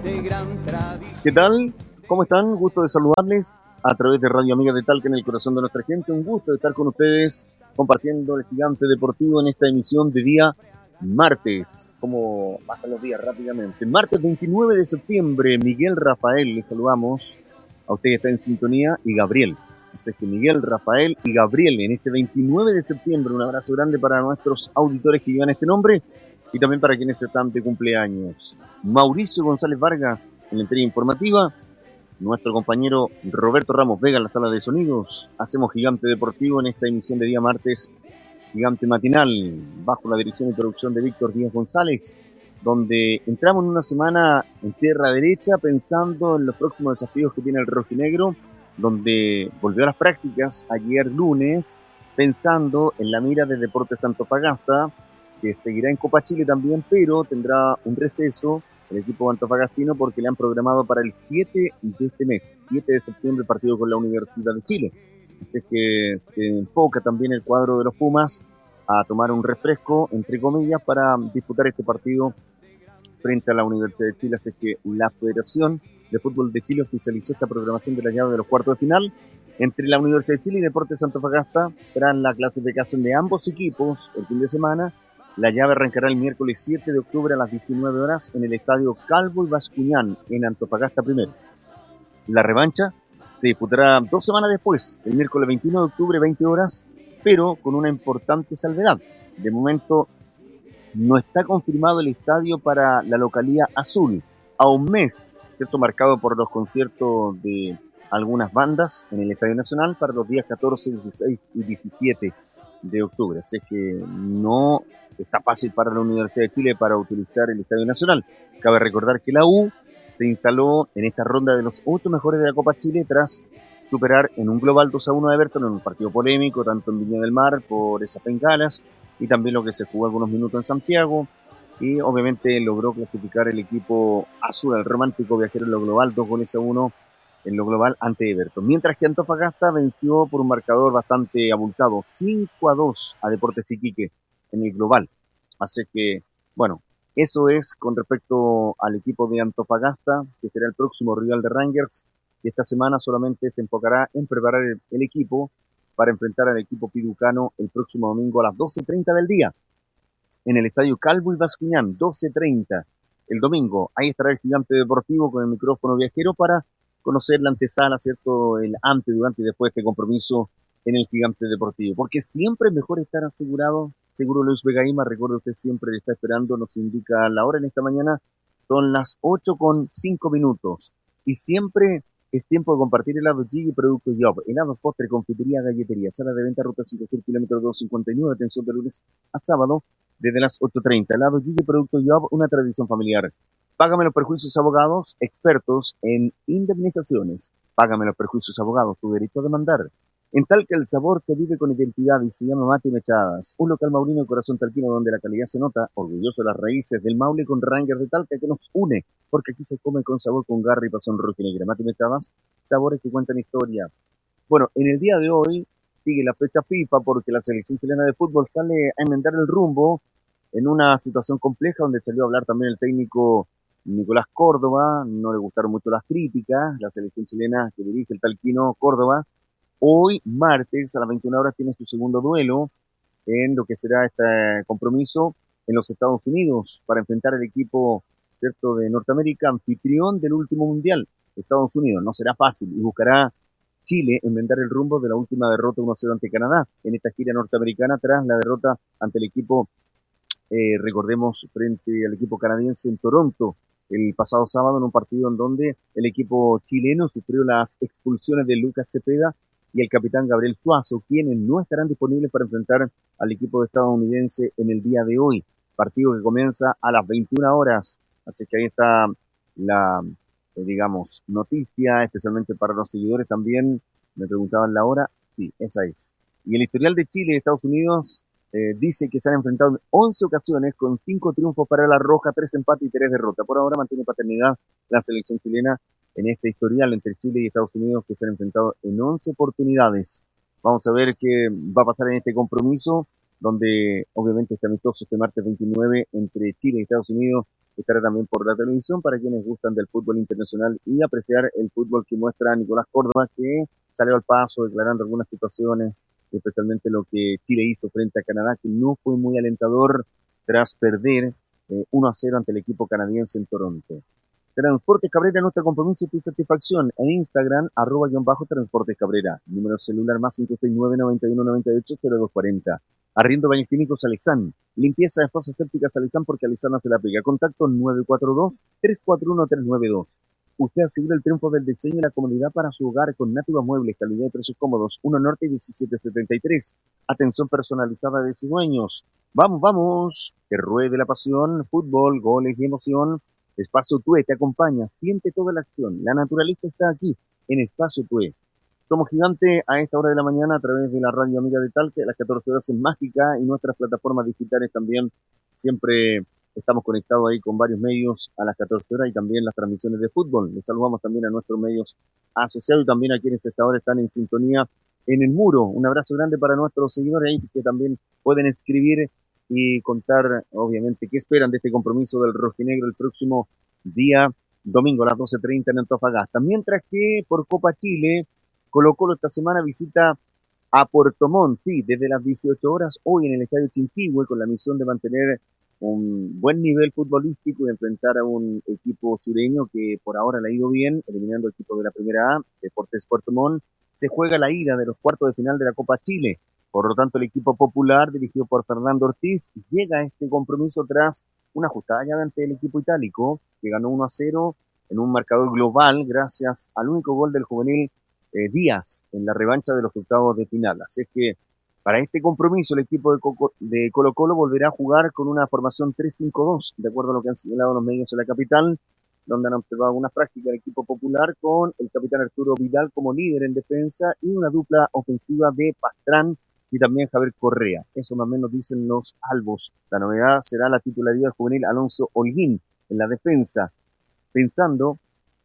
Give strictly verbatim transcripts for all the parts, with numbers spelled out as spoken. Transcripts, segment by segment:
¿Qué tal? ¿Cómo están? Gusto de saludarles a través de Radio Amiga de Talca en el corazón de nuestra gente. Un gusto de estar con ustedes compartiendo el Gigante Deportivo en esta emisión de día martes. Como pasan los días rápidamente. Martes veintinueve de septiembre, Miguel Rafael, le saludamos. A usted que está en sintonía, y Gabriel. Así que Miguel, Rafael y Gabriel en este veintinueve de septiembre. Un abrazo grande para nuestros auditores que llevan este nombre y también para quienes están de cumpleaños. Mauricio González Vargas en la entrega informativa. Nuestro compañero Roberto Ramos Vega en la sala de sonidos. Hacemos Gigante Deportivo en esta emisión de día martes, Gigante Matinal, bajo la dirección y producción de Víctor Díaz González, donde entramos en una semana en tierra derecha pensando en los próximos desafíos que tiene el rojinegro, donde volvió a las prácticas ayer lunes, pensando en la mira de Deportes Antofagasta, que seguirá en Copa Chile también, pero tendrá un receso el equipo antofagastino porque le han programado para el siete de este mes, siete de septiembre, el partido con la Universidad de Chile. Así que se enfoca también el cuadro de los Pumas a tomar un refresco, entre comillas, para disputar este partido frente a la Universidad de Chile. Así que la Federación de Fútbol de Chile oficializó esta programación de la llave de los cuartos de final entre la Universidad de Chile y Deportes Antofagasta tras la clasificación de ambos equipos el fin de semana. La llave arrancará el miércoles siete de octubre a las diecinueve horas en el estadio Calvo y Bascuñán en Antofagasta primero. La revancha se disputará dos semanas después, el miércoles veintiuno de octubre, veinte horas, pero con una importante salvedad. De momento no está confirmado el estadio para la localía azul, a un mes, ¿cierto?, marcado por los conciertos de algunas bandas en el Estadio Nacional para los días catorce, dieciséis y diecisiete de octubre. Así que no está fácil para la Universidad de Chile para utilizar el Estadio Nacional. Cabe recordar que la U se instaló en esta ronda de los ocho mejores de la Copa Chile tras superar en un global dos a uno a Everton en un partido polémico, tanto en Viña del Mar por esas bengalas y también lo que se jugó algunos minutos en Santiago. Y obviamente logró clasificar el equipo azul, el romántico viajero en lo global, dos goles a uno en lo global ante Everton. Mientras que Antofagasta venció por un marcador bastante abultado, cinco a dos a Deportes Iquique en el global. Así que, bueno, eso es con respecto al equipo de Antofagasta, que será el próximo rival de Rangers, que esta semana solamente se enfocará en preparar el, el equipo para enfrentar al equipo piducano el próximo domingo a las doce treinta del día, en el estadio Calvo y Bascuñán, doce treinta el domingo. Ahí estará el Gigante Deportivo con el micrófono viajero para conocer la antesala, ¿cierto?, el antes, durante y después de este compromiso en el Gigante Deportivo, porque siempre es mejor estar asegurado. Seguro Luis Vegaima, recuerde usted, siempre le está esperando, nos indica la hora en esta mañana, son las ocho con cinco minutos, y siempre es tiempo de compartir helado Gigi Productos Job, helado, postre, confitería, galletería, sala de venta, ruta cinco kilómetros doscientos cincuenta y nueve, atención de lunes a sábado, desde las ocho treinta, helado Gigi Productos Job, una tradición familiar. Págame los perjuicios abogados, expertos en indemnizaciones. Págame los perjuicios abogados, tu derecho a demandar. En Talca el sabor se vive con identidad y se llama Mate Mechadas, un local maurino de corazón talquino donde la calidad se nota, orgulloso de las raíces del Maule con Rangers de Talca que nos une, porque aquí se come con sabor, con garra y pasión rojinegra. Mate Mechadas, sabores que cuentan historia. Bueno, en el día de hoy sigue la fecha FIFA porque la selección chilena de fútbol sale a enmendar el rumbo en una situación compleja donde salió a hablar también el técnico Nicolás Córdoba. No le gustaron mucho las críticas, la selección chilena que dirige el talquino Córdoba. Hoy, martes, a las veintiuna horas, tiene su segundo duelo en lo que será este compromiso en los Estados Unidos para enfrentar al equipo, ¿cierto?, de Norteamérica, anfitrión del último mundial, Estados Unidos. No será fácil y buscará Chile enmendar el rumbo de la última derrota uno a cero ante Canadá en esta gira norteamericana tras la derrota ante el equipo, eh, recordemos, frente al equipo canadiense en Toronto el pasado sábado, en un partido en donde el equipo chileno sufrió las expulsiones de Lucas Cepeda y el capitán Gabriel Suazo, quienes no estarán disponibles para enfrentar al equipo estadounidense en el día de hoy. Partido que comienza a las veintiuna horas. Así que ahí está la, eh, digamos, noticia, especialmente para los seguidores también. Me preguntaban la hora. Sí, esa es. Y el historial de Chile y Estados Unidos eh, dice que se han enfrentado en once ocasiones con cinco triunfos para la Roja, tres empates y tres derrotas. Por ahora mantiene paternidad la selección chilena en este historial entre Chile y Estados Unidos, que se han enfrentado en once oportunidades. Vamos a ver qué va a pasar en este compromiso, donde obviamente este amistoso este martes veintinueve entre Chile y Estados Unidos estará también por la televisión para quienes gustan del fútbol internacional y apreciar el fútbol que muestra Nicolás Córdoba, que salió al paso declarando algunas situaciones, especialmente lo que Chile hizo frente a Canadá, que no fue muy alentador tras perder eh, uno a cero ante el equipo canadiense en Toronto. Transportes Cabrera, nuestro compromiso y tu satisfacción. En Instagram, arroba guión bajo Transportes Cabrera. Número celular más cinco seis nueve, nueve uno nueve ocho, cero dos cuatro cero. Arriendo Baños Químicos Alexán. Limpieza de fosas sépticas Alexán porque Alexán hace la pega. Contacto nueve cuatro dos, tres cuatro uno, tres nueve dos. Usted asegura el triunfo del diseño y la comodidad para su hogar con Nativa Muebles, calidad y precios cómodos. uno Norte diecisiete setenta y tres. Atención personalizada de sus dueños. Vamos, vamos. Que ruede la pasión. Fútbol, goles y emoción. Espacio Tue te acompaña, siente toda la acción. La naturaleza está aquí, en Espacio Tue. Somos Gigante a esta hora de la mañana a través de la radio amiga de Talca, a las catorce horas en Mágica y nuestras plataformas digitales también. Siempre estamos conectados ahí con varios medios a las catorce horas y también las transmisiones de fútbol. Les saludamos también a nuestros medios asociados y también a quienes hasta ahora están en sintonía en el muro. Un abrazo grande para nuestros seguidores ahí que también pueden escribir y contar, obviamente, qué esperan de este compromiso del rojinegro el próximo día domingo a las doce treinta en Antofagasta. Mientras que por Copa Chile, Colo Colo esta semana visita a Puerto Montt, sí, desde las dieciocho horas, hoy en el Estadio Chinquihue, con la misión de mantener un buen nivel futbolístico y enfrentar a un equipo sureño que por ahora le ha ido bien, eliminando el equipo de la primera A, Deportes Puerto Montt. Se juega la ida de los cuartos de final de la Copa Chile. Por lo tanto, el equipo popular, dirigido por Fernando Ortiz, llega a este compromiso tras una ajustada llave ante el equipo itálico, que ganó uno a cero en un marcador global gracias al único gol del juvenil eh, Díaz en la revancha de los octavos de final. Así es que para este compromiso el equipo de, Coco, de Colo Colo volverá a jugar con una formación tres cinco dos, de acuerdo a lo que han señalado los medios de la capital, donde han observado una práctica del equipo popular con el capitán Arturo Vidal como líder en defensa y una dupla ofensiva de Pastrán y también Javier Correa. Eso más o menos dicen los albos. La novedad será la titularidad del juvenil Alonso Holguín en la defensa, pensando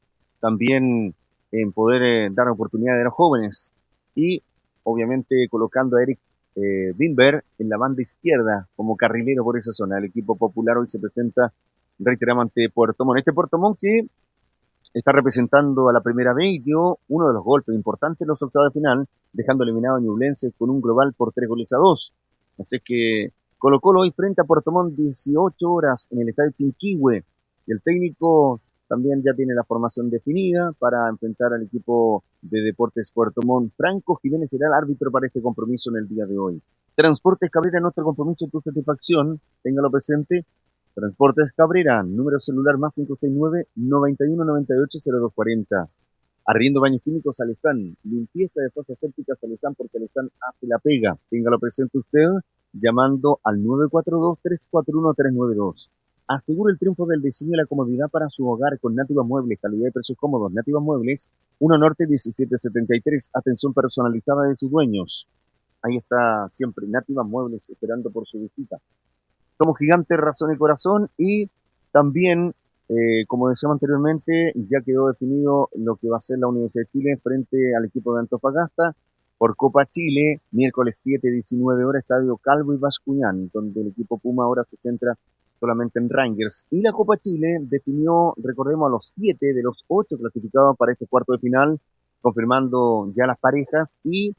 también en poder eh, dar oportunidades a los jóvenes y obviamente colocando a Eric eh, Bimber en la banda izquierda como carrilero por esa zona. El equipo popular hoy se presenta, reiteramos, ante Puerto Montt. Este Puerto Montt que está representando a la primera vez y dio uno de los golpes importantes en los octavos de final, dejando eliminado a Ñublense con un global por tres goles a dos. Así que Colo Colo hoy frente a Puerto Montt, dieciocho horas en el estadio Chinquihue. Y el técnico también ya tiene la formación definida para enfrentar al equipo de Deportes Puerto Montt. Franco Jiménez será el árbitro para este compromiso en el día de hoy. Transportes Cabrera, nuestro compromiso, tu satisfacción, téngalo presente. Transportes Cabrera, número celular más cinco seis nueve, nueve uno nueve ocho, cero dos cuatro cero. Arriendo Baños Químicos Alestán, limpieza de fosas sépticas Alestán porque Alestán hace la pega. Téngalo presente usted llamando al nueve cuatro dos, tres cuatro uno, tres nueve dos. Asegura el triunfo del diseño y la comodidad para su hogar con Nativa Muebles, calidad y precios cómodos. Nativa Muebles, uno Norte diecisiete setenta y tres, atención personalizada de sus dueños. Ahí está siempre Nativa Muebles esperando por su visita. Somos Gigante, razón y corazón y también, eh, como decíamos anteriormente, ya quedó definido lo que va a ser la Universidad de Chile frente al equipo de Antofagasta por Copa Chile, miércoles siete, diecinueve horas, Estadio Calvo y Bascuñán, donde el equipo Puma ahora se centra solamente en Rangers. Y la Copa Chile definió, recordemos, a los siete de los ocho clasificados para este cuarto de final, confirmando ya las parejas y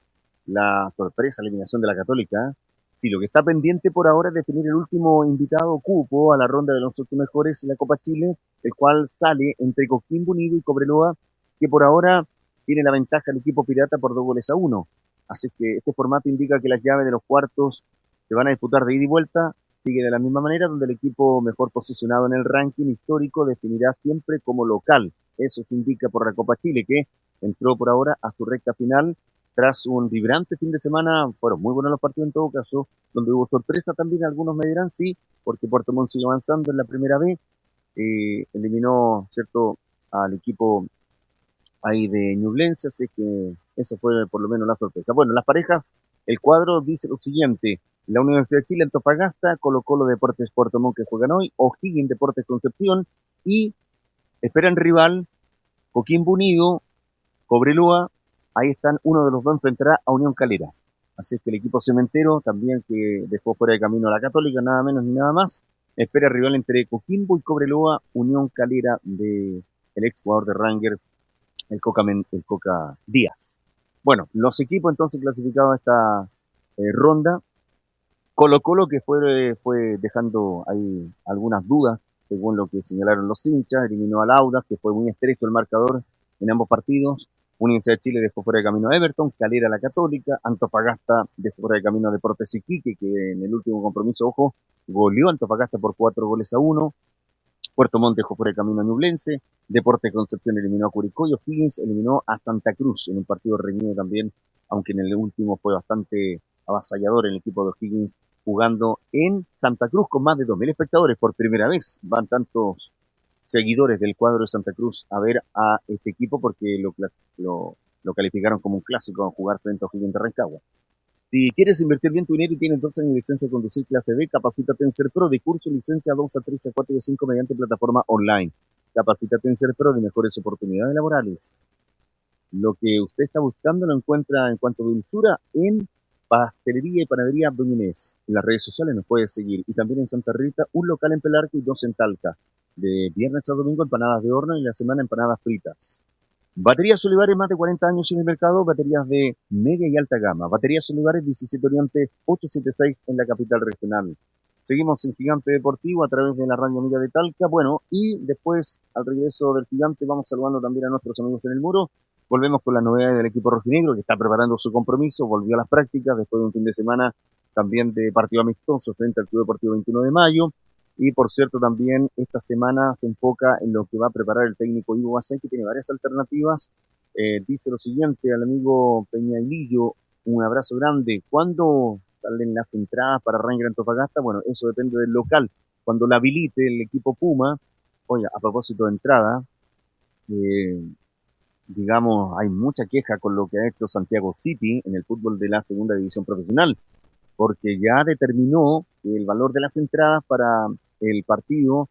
la sorpresa eliminación de la Católica. Sí, lo que está pendiente por ahora es definir el último invitado cupo a la ronda de los ocho mejores en la Copa Chile, el cual sale entre Coquimbo Unido y Cobreloa, que por ahora tiene la ventaja el equipo pirata por dos goles a uno. Así que este formato indica que las llaves de los cuartos se van a disputar de ida y vuelta, sigue de la misma manera, donde el equipo mejor posicionado en el ranking histórico definirá siempre como local. Eso se indica por la Copa Chile, que entró por ahora a su recta final, tras un vibrante fin de semana. Fueron muy buenos los partidos en todo caso, donde hubo sorpresa también, algunos me dirán sí, porque Puerto Montt sigue avanzando en la primera vez, eh, eliminó, cierto, al equipo ahí de Ñublense, así que eso fue por lo menos la sorpresa. Bueno, las parejas, el cuadro dice lo siguiente: la Universidad de Chile Antofagasta, Colo Colo Deportes Puerto Montt que juegan hoy, O'Higgins Deportes Concepción y esperan rival Coquimbo Unido, Cobreloa. Ahí están, uno de los dos enfrentará a Unión Calera. Así que el equipo cementero también, que dejó fuera de camino a la Católica, nada menos ni nada más, espera rival entre Coquimbo y Cobreloa, Unión Calera de el ex jugador de Ranger, el Coca, el Coca Díaz. Bueno, los equipos entonces clasificados a esta eh, ronda. Colo Colo, que fue, fue dejando ahí algunas dudas, según lo que señalaron los hinchas, eliminó al Audax, que fue muy estrecho el marcador en ambos partidos. Universidad de Chile dejó fuera de camino a Everton, Calera la Católica, Antofagasta dejó fuera de camino a Deportes Iquique, que en el último compromiso, ojo, goleó a Antofagasta por cuatro goles a uno. Puerto Montt dejó fuera de camino a Ñublense, Deportes Concepción eliminó a Curicó y O'Higgins eliminó a Santa Cruz en un partido reñido también, aunque en el último fue bastante avasallador el equipo de O'Higgins, jugando en Santa Cruz con más de dos mil espectadores por primera vez. Van tantos seguidores del cuadro de Santa Cruz a ver a este equipo porque lo, lo, lo calificaron como un clásico a jugar frente a O'Higgins de Rancagua. Si quieres invertir bien tu dinero y tienes doce años de licencia de conducir clase B, capacítate en Ser Pro de curso licencia dos a tres a cuatro y a cinco mediante plataforma online. Capacítate en Ser Pro de mejores oportunidades laborales. Lo que usted está buscando lo encuentra en cuanto a dulzura en Pastelería y Panadería Brunés. En las redes sociales nos puedes seguir. Y también en Santa Rita, un local en Pelarco y dos en Talca. De viernes a domingo, empanadas de horno y la semana empanadas fritas. Baterías Olivares, más de cuarenta años en el mercado, baterías de media y alta gama. Baterías Olivares, diecisiete Oriente, ochocientos setenta y seis en la capital regional. Seguimos en Gigante Deportivo a través de la radio amiga de Talca. Bueno, y después, al regreso del Gigante, vamos saludando también a nuestros amigos en el muro. Volvemos con las novedades del equipo rojinegro, que está preparando su compromiso, volvió a las prácticas después de un fin de semana también de partido amistoso frente al Club Deportivo veintiuno de mayo. Y por cierto, también esta semana se enfoca en lo que va a preparar el técnico Ivo Basay, que tiene varias alternativas. Eh, dice lo siguiente al amigo Peñailillo, un abrazo grande. ¿Cuándo salen las entradas para Ranger Antofagasta? Bueno, eso depende del local. Cuando la habilite el equipo Puma, oye, a propósito de entrada, eh, digamos, hay mucha queja con lo que ha hecho Santiago City en el fútbol de la segunda división profesional, porque ya determinó que el valor de las entradas para el partido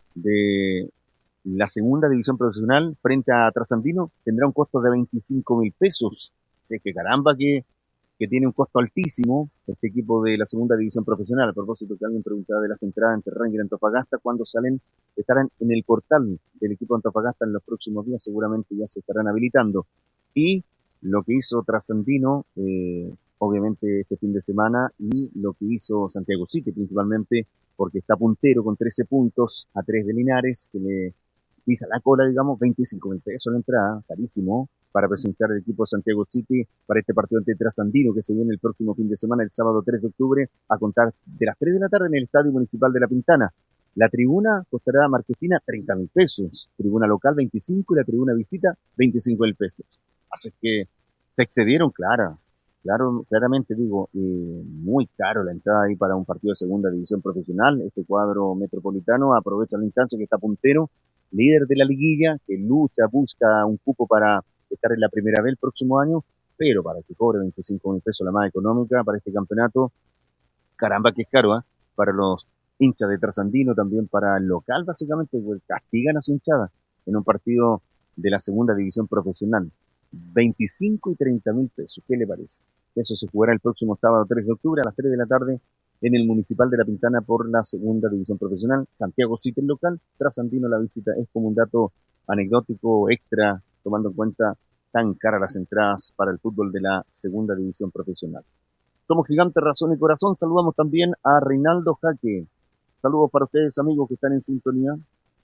de la segunda división profesional frente a Trasandino tendrá un costo de veinticinco mil pesos. Sé que caramba que, que tiene un costo altísimo este equipo de la segunda división profesional. A propósito que alguien preguntaba de las entradas entre Ranger y Antofagasta, cuando salen, estarán en el portal del equipo Antofagasta en los próximos días, seguramente ya se estarán habilitando. Y lo que hizo Trasandino, eh, obviamente este fin de semana, y lo que hizo Santiago City principalmente, porque está puntero con trece puntos a tres de Linares, que le pisa la cola, digamos, veinticinco mil pesos la entrada, carísimo, para presentar el equipo de Santiago City para este partido ante Trasandino, que se viene el próximo fin de semana, el sábado tres de octubre, a contar de las tres de la tarde en el Estadio Municipal de La Pintana. La tribuna costará a Marquesina treinta mil pesos, tribuna local veinticinco y la tribuna visita veinticinco mil pesos. Así que se excedieron, claro. Claro, claramente digo, eh, muy caro la entrada ahí para un partido de segunda división profesional. Este cuadro metropolitano aprovecha la instancia que está puntero, líder de la liguilla, que lucha, busca un cupo para estar en la primera vez el próximo año, pero para que cobre veinticinco mil pesos la más económica para este campeonato, caramba que es caro, ¿eh? Para los hinchas de Trasandino, también para el local básicamente, pues castigan a su hinchada en un partido de la segunda división profesional. veinticinco y treinta mil pesos, ¿qué le parece? Eso se jugará el próximo sábado tres de octubre a las tres de la tarde en el Municipal de La Pintana por la segunda división profesional. Santiago City el local, Trasandino la visita. Es como un dato anecdótico extra, tomando en cuenta tan caras las entradas para el fútbol de la segunda división profesional. Somos Gigantes, Razón y Corazón. Saludamos también a Reinaldo Jaque. Saludos para ustedes, amigos que están en sintonía.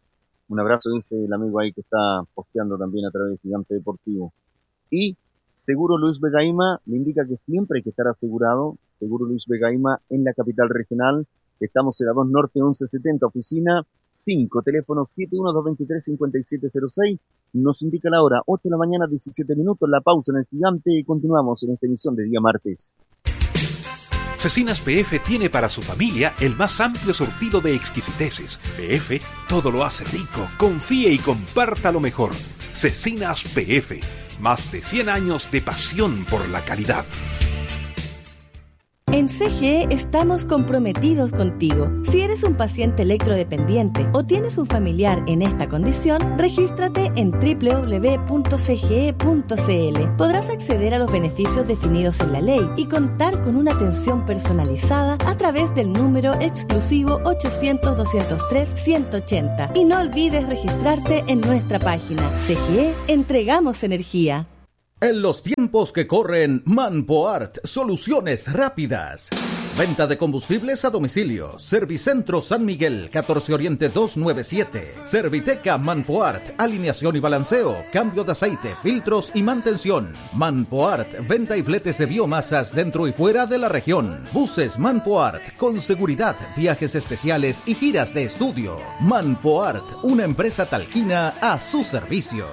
Un abrazo, dice el amigo ahí que está posteando también a través de Gigante Deportivo. Y Seguro Luis Vegaima le indica que siempre hay que estar asegurado. Seguro Luis Vegaima en la capital regional. Estamos en la dos Norte once setenta, oficina cinco, teléfono siete uno dos dos tres cinco siete cero seis. Nos indica la hora, ocho de la mañana, diecisiete minutos, la pausa en el Gigante y continuamos en esta emisión de día martes. Cecinas P F tiene para su familia el más amplio surtido de exquisiteces. P F todo lo hace rico. Confíe y comparta lo mejor. Cecinas P F. Más de cien años de pasión por la calidad. En C G E estamos comprometidos contigo. Si eres un paciente electrodependiente o tienes un familiar en esta condición, regístrate en doble u doble u doble u punto c g e punto c l. Podrás acceder a los beneficios definidos en la ley y contar con una atención personalizada a través del número exclusivo ochocientos, doscientos tres, ciento ochenta. Y no olvides registrarte en nuestra página. C G E, entregamos energía. En los tiempos que corren, Manpoart, soluciones rápidas. Venta de combustibles a domicilio. Servicentro San Miguel, catorce Oriente doscientos noventa y siete. Serviteca Manpoart, alineación y balanceo, cambio de aceite, filtros y mantención. Manpoart, venta y fletes de biomasas dentro y fuera de la región. Buses Manpoart, con seguridad, viajes especiales y giras de estudio. Manpoart, una empresa talquina a su servicio.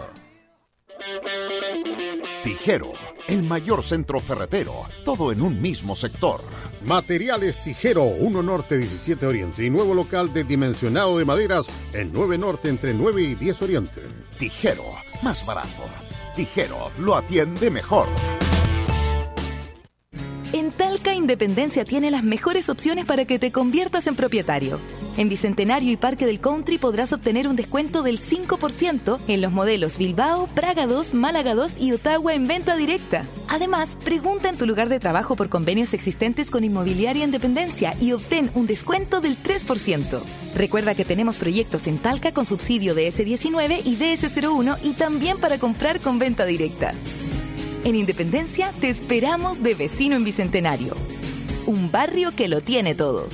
Tijero, el mayor centro ferretero, todo en un mismo sector. Materiales Tijero, uno Norte diecisiete Oriente y nuevo local de dimensionado de maderas en nueve Norte entre nueve y diez Oriente. Tijero, más barato. Tijero, lo atiende mejor. En Talca, Independencia tiene las mejores opciones para que te conviertas en propietario. En Bicentenario y Parque del Country podrás obtener un descuento del cinco por ciento en los modelos Bilbao, Praga dos, Málaga dos y Ottawa en venta directa. Además, pregunta en tu lugar de trabajo por convenios existentes con Inmobiliaria Independencia y obtén un descuento del tres por ciento. Recuerda que tenemos proyectos en Talca con subsidio de ese diecinueve y D S cero uno y también para comprar con venta directa. En Independencia te esperamos de vecino en Bicentenario. Un barrio que lo tiene todo.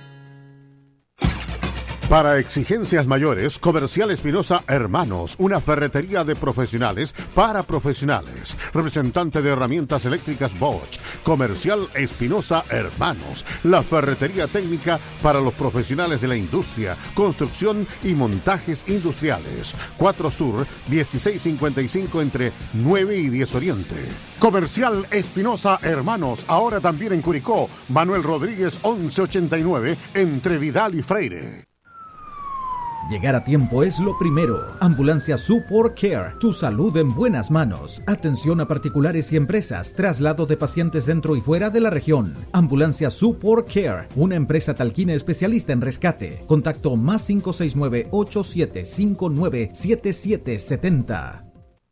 Para exigencias mayores, Comercial Espinosa Hermanos, una ferretería de profesionales para profesionales. Representante de herramientas eléctricas Bosch. Comercial Espinosa Hermanos, la ferretería técnica para los profesionales de la industria, construcción y montajes industriales. cuatro Sur, dieciséis cincuenta y cinco entre nueve y diez Oriente. Comercial Espinosa Hermanos, ahora también en Curicó. Manuel Rodríguez once ochenta y nueve entre Vidal y Freire. Llegar a tiempo es lo primero. Ambulancia Support Care, tu salud en buenas manos. Atención a particulares y empresas, traslado de pacientes dentro y fuera de la región. Ambulancia Support Care, una empresa talquina especialista en rescate. Contacto más cinco seis nueve, ocho siete cinco nueve, siete siete siete cero.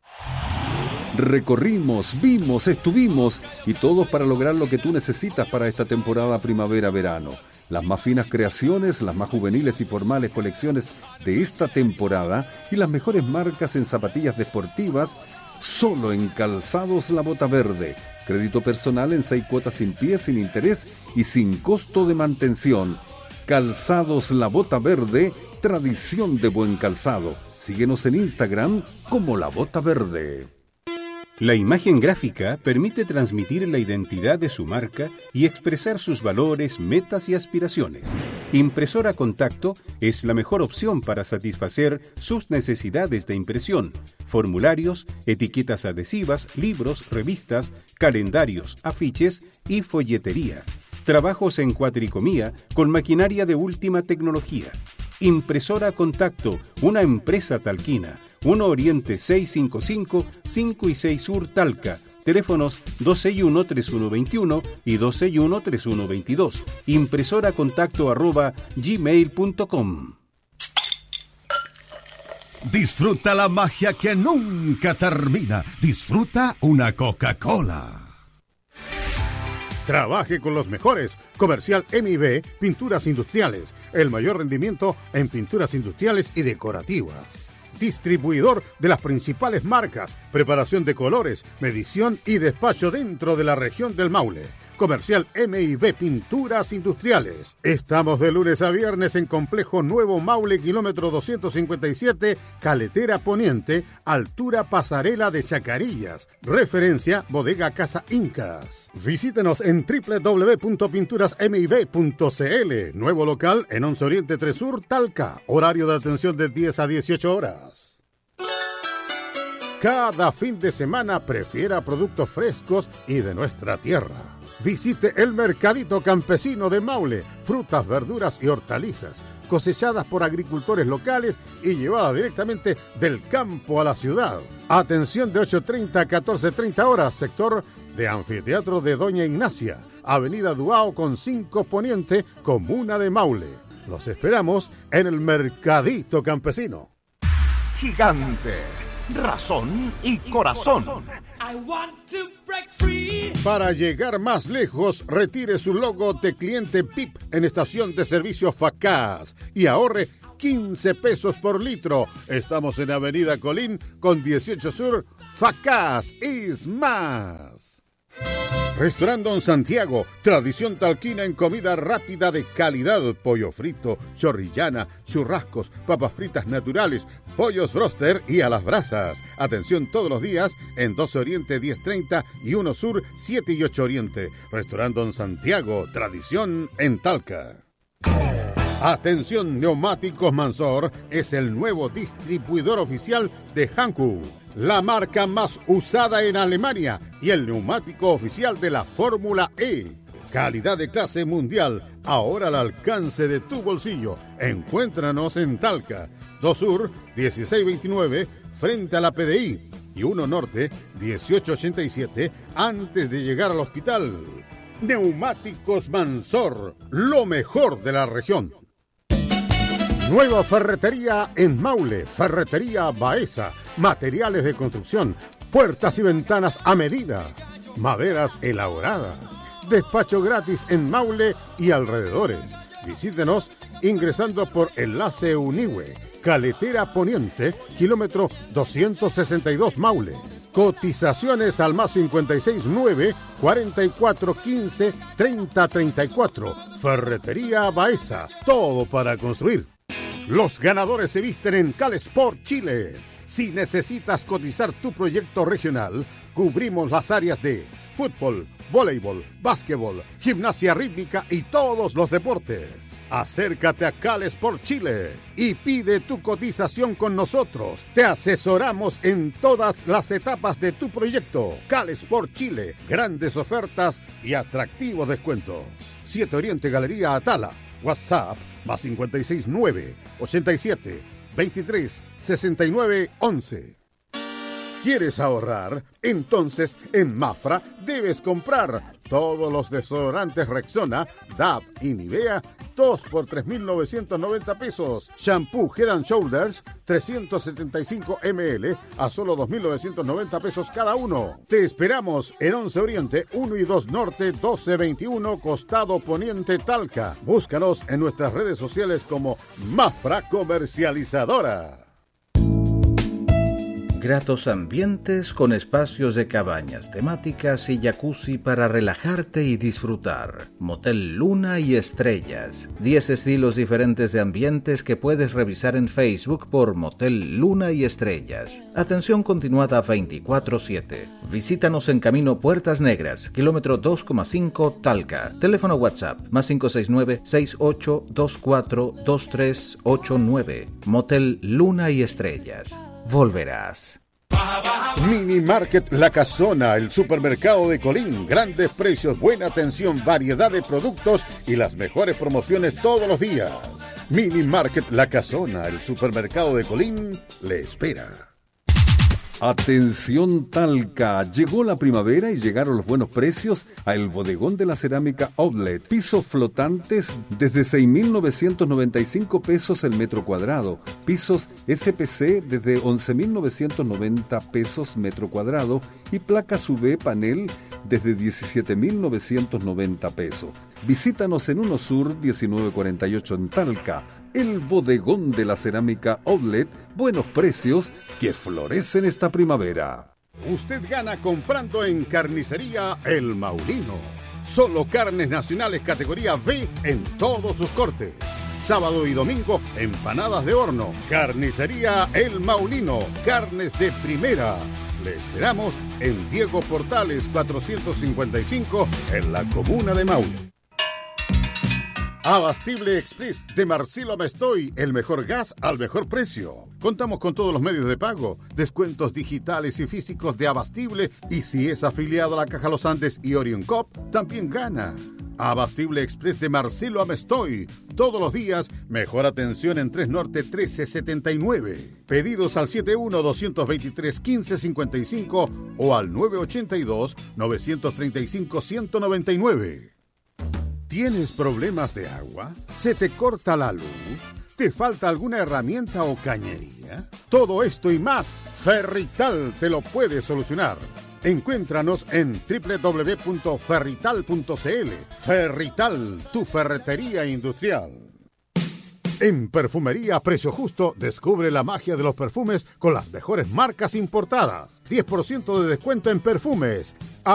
Recorrimos, vimos, estuvimos y todo para lograr lo que tú necesitas para esta temporada primavera-verano. Las más finas creaciones, las más juveniles y formales colecciones de esta temporada y las mejores marcas en zapatillas deportivas, solo en Calzados La Bota Verde. Crédito personal en seis cuotas sin pie, sin interés y sin costo de mantención. Calzados La Bota Verde, tradición de buen calzado. Síguenos en Instagram como La Bota Verde. La imagen gráfica permite transmitir la identidad de su marca y expresar sus valores, metas y aspiraciones. Impresora Contacto es la mejor opción para satisfacer sus necesidades de impresión. Formularios, etiquetas adhesivas, libros, revistas, calendarios, afiches y folletería. Trabajos en cuatricomía con maquinaria de última tecnología. Impresora Contacto, una empresa talquina. uno Oriente seiscientos cincuenta y cinco, cinco y seis Sur Talca. Teléfonos dos seis uno, tres uno dos uno y dos seis uno, tres uno dos dos. Impresora contacto arroba gmail punto com. Disfruta la magia que nunca termina. Disfruta una Coca-Cola. Trabaje con los mejores. Comercial M I B, Pinturas Industriales. El mayor rendimiento en pinturas industriales y decorativas. Distribuidor de las principales marcas, preparación de colores, medición y despacho dentro de la región del Maule. Comercial M I B Pinturas Industriales. Estamos de lunes a viernes en Complejo Nuevo Maule, kilómetro doscientos cincuenta y siete, Caletera Poniente, altura Pasarela de Chacarillas. Referencia Bodega Casa Incas. Visítenos en doble u doble u doble u punto pinturas m i b punto c l. Nuevo local en once Oriente tres Sur, Talca. Horario de atención de diez a dieciocho horas. Cada fin de semana prefiera productos frescos y de nuestra tierra. Visite el Mercadito Campesino de Maule, frutas, verduras y hortalizas, cosechadas por agricultores locales y llevadas directamente del campo a la ciudad. Atención de ocho treinta a catorce treinta horas, sector de Anfiteatro de Doña Ignacia. Avenida Duao con cinco Poniente, Comuna de Maule. Los esperamos en el Mercadito Campesino. Gigante, razón y corazón. Para llegar más lejos, retire su logo de cliente P I P en estación de servicio Facaz y ahorre quince pesos por litro. Estamos en Avenida Colín con dieciocho Sur. Facaz is más. Restaurante Don Santiago, tradición talquina en comida rápida de calidad, pollo frito, chorrillana, churrascos, papas fritas naturales, pollos broster y a las brasas. Atención todos los días en doce Oriente diez treinta y uno Sur siete y ocho Oriente. Restaurante Don Santiago, tradición en Talca. Atención, Neumáticos Mansor es el nuevo distribuidor oficial de Hankook, la marca más usada en Alemania y el neumático oficial de la Fórmula E. Calidad de clase mundial, ahora al alcance de tu bolsillo. Encuéntranos en Talca, dos Sur dieciséis veintinueve, frente a la P D I, y uno Norte dieciocho ochenta y siete, antes de llegar al hospital. Neumáticos Mansor, lo mejor de la región. Nueva ferretería en Maule, Ferretería Baeza, materiales de construcción, puertas y ventanas a medida, maderas elaboradas, despacho gratis en Maule y alrededores. Visítenos ingresando por Enlace Unihue, Caletera Poniente, kilómetro doscientos sesenta y dos Maule. Cotizaciones al más cincuenta y seis nueve, cuarenta y cuatro quince, treinta treinta y cuatro. Ferretería Baeza, todo para construir. Los ganadores se visten en CalSport Chile. Si necesitas cotizar tu proyecto regional, cubrimos las áreas de fútbol, voleibol, básquetbol, gimnasia rítmica y todos los deportes. Acércate a CalSport Chile y pide tu cotización con nosotros. Te asesoramos en todas las etapas de tu proyecto. CalSport Chile, grandes ofertas y atractivos descuentos. siete Oriente Galería Atala. WhatsApp más cincuenta y seis nueve, ochenta y siete, veintitrés, sesenta y nueve, once. ¿Quieres ahorrar? Entonces en Mafra debes comprar todos los desodorantes Rexona, D A V y Nivea, dos por tres mil novecientos noventa pesos. Shampoo Head and Shoulders, trescientos setenta y cinco mililitros a solo dos mil novecientos noventa pesos cada uno. Te esperamos en once Oriente, uno y dos Norte, doce veintiuno, Costado Poniente, Talca. Búscanos en nuestras redes sociales como Mafra Comercializadora. Gratos ambientes con espacios de cabañas temáticas y jacuzzi para relajarte y disfrutar. Motel Luna y Estrellas. diez estilos diferentes de ambientes que puedes revisar en Facebook por Motel Luna y Estrellas. Atención continuada veinticuatro siete. Visítanos en Camino Puertas Negras, kilómetro dos coma cinco Talca. Teléfono WhatsApp más cinco seis nueve, seis ocho dos cuatro, dos tres ocho nueve. Motel Luna y Estrellas. Volverás. Mini Market La Casona, el supermercado de Colín. Grandes precios, buena atención, variedad de productos y las mejores promociones todos los días. Mini Market La Casona, el supermercado de Colín, le espera. Atención Talca, llegó la primavera y llegaron los buenos precios a El Bodegón de la Cerámica Outlet. Pisos flotantes desde seis mil novecientos noventa y cinco pesos el metro cuadrado. Pisos S P C desde once mil novecientos noventa pesos metro cuadrado y placas U V panel desde diecisiete mil novecientos noventa pesos. Visítanos en uno Sur diecinueve cuarenta y ocho en Talca. El Bodegón de la Cerámica Outlet, buenos precios que florecen esta primavera. Usted gana comprando en Carnicería El Maulino. Solo carnes nacionales categoría B en todos sus cortes. Sábado y domingo, empanadas de horno. Carnicería El Maulino, carnes de primera. Le esperamos en Diego Portales cuatrocientos cincuenta y cinco en la comuna de Maule. Abastible Express de Marcelo Mestoy, el mejor gas al mejor precio. Contamos con todos los medios de pago, descuentos digitales y físicos de Abastible, y si es afiliado a la Caja Los Andes y Orion Cop, también gana. Abastible Express de Marcelo Amestoy. Todos los días, mejor atención en tres Norte trece setenta y nueve. Pedidos al setenta y uno, doscientos veintitrés, quince cincuenta y cinco o al nueve ochenta y dos, novecientos treinta y cinco, ciento noventa y nueve. ¿Tienes problemas de agua? ¿Se te corta la luz? ¿Te falta alguna herramienta o cañería? Todo esto y más, Ferrital te lo puede solucionar. Encuéntranos en doble u doble u doble u punto ferrital punto c l. Ferrital, tu ferretería industrial. En Perfumería Precio Justo, descubre la magia de los perfumes con las mejores marcas importadas. diez por ciento de descuento en perfumes.